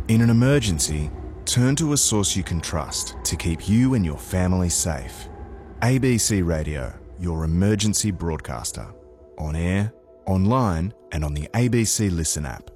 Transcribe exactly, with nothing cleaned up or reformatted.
In an emergency, turn to a source you can trust to keep you and your family safe. A B C Radio, your emergency broadcaster. On air, online and on the A B C Listen app.